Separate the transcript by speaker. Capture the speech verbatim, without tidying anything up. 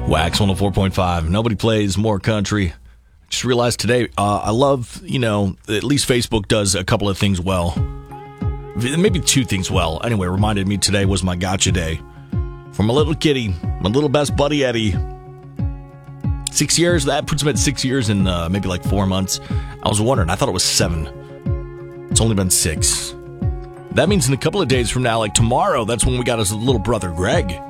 Speaker 1: Wax one oh four point five. Nobody plays more country. Just realized today, uh, I love, you know, at least Facebook does a couple of things well. Maybe two things well. Anyway, reminded me today was my gotcha day. For my little kitty, my little best buddy Eddie. Six years, that puts him at six years in uh, maybe like four months. I was wondering, I thought it was seven. It's only been six. That means in a couple of days from now, like tomorrow, that's when we got his little brother Greg.